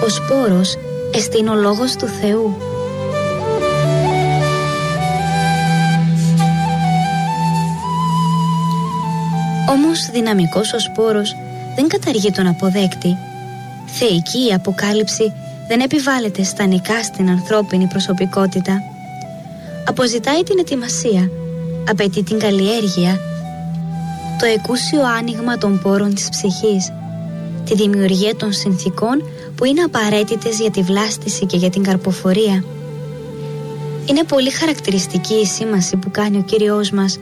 Ο σπόρος εστίν ο λόγος του Θεού. Όμως δυναμικός ο σπόρος δεν καταργεί τον αποδέκτη. Θεϊκή η αποκάλυψη δεν επιβάλλεται στανικά στην ανθρώπινη προσωπικότητα. Αποζητάει την ετοιμασία, απαιτεί την καλλιέργεια, το εκούσιο άνοιγμα των πόρων της ψυχής, τη δημιουργία των συνθηκών που είναι απαραίτητες για τη βλάστηση και για την καρποφορία. Είναι πολύ χαρακτηριστική η σήμαση που κάνει ο Κύριος μας.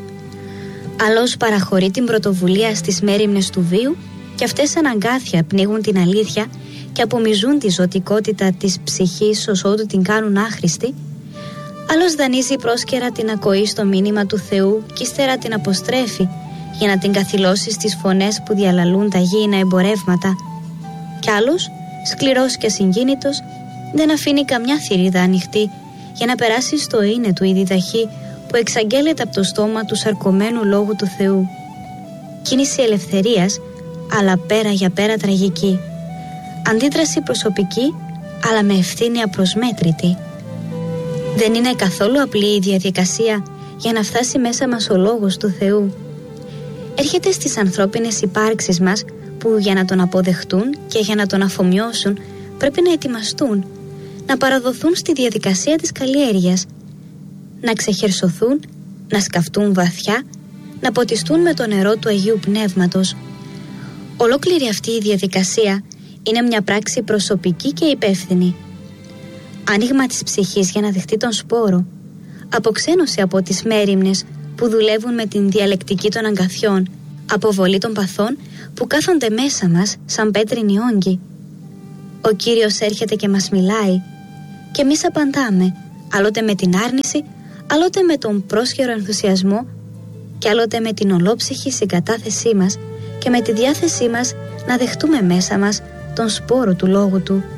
Άλλος παραχωρεί την πρωτοβουλία στις μέριμνες του βίου και αυτές σαν αγκάθια πνίγουν την αλήθεια και απομυζούν τη ζωτικότητα της ψυχής ως ότου την κάνουν άχρηστη. Άλλος δανείζει πρόσκαιρα την ακοή στο μήνυμα του Θεού και ύστερα την αποστρέφει για να την καθυλώσει στις φωνές που διαλαλούν τα γήινα εμπορεύματα. Κι άλλος, σκληρός και συγκίνητος, δεν αφήνει καμιά θηρίδα ανοιχτή για να περάσει στο είναι του η διδαχή που εξαγγέλλεται από το στόμα του σαρκωμένου λόγου του Θεού. Κίνηση ελευθερίας, αλλά πέρα για πέρα τραγική. Αντίδραση προσωπική, αλλά με ευθύνη απροσμέτρητη. Δεν είναι καθόλου απλή η διαδικασία για να φτάσει μέσα μας ο λόγος του Θεού. Έρχεται στις ανθρώπινες υπάρξεις μας που για να τον αποδεχτούν και για να τον αφομοιώσουν πρέπει να ετοιμαστούν, να παραδοθούν στη διαδικασία της καλλιέργειας, να ξεχερσωθούν, να σκαφτούν βαθιά, να ποτιστούν με το νερό του Αγίου Πνεύματος. Ολόκληρη αυτή η διαδικασία είναι μια πράξη προσωπική και υπεύθυνη. Άνοιγμα της ψυχής για να δεχτεί τον σπόρο, αποξένωση από τις μέριμνες που δουλεύουν με την διαλεκτική των αγκαθιών, αποβολή των παθών που κάθονται μέσα μας σαν πέτρινοι όγκοι. Ο Κύριος έρχεται και μας μιλάει και εμείς απαντάμε, άλλοτε με την άρνηση, άλλοτε με τον πρόσχερο ενθουσιασμό και άλλοτε με την ολόψυχη συγκατάθεσή μας και με τη διάθεσή μας να δεχτούμε μέσα μας τον σπόρο του λόγου Του.